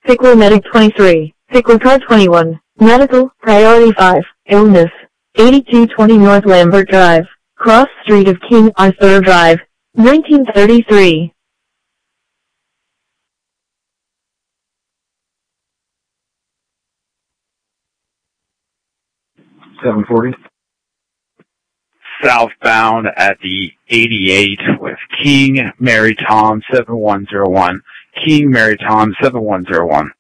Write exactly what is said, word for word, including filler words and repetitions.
Pickler Medic twenty-three, Pickler Car twenty-one, Medical, Priority five, Illness, eighty-two twenty North Lambert Drive, Cross Street of King Arthur Drive, nineteen thirty-three. seven forty. Southbound at the eighty-eight with King, Mary Tom, seven one zero one. King, Mary Tom, seven one zero one.